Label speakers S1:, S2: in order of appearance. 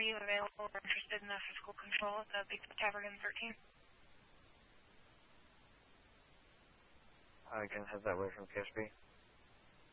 S1: you available or interested in the physical control of the Big Tavern 13?
S2: Again, head that way from PSB.